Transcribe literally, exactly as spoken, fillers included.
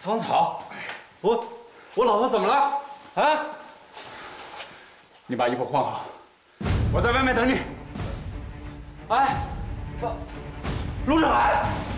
芳草，我我老婆怎么了？啊？ 你把衣服换好，我在外面等你。 哎，陆志海。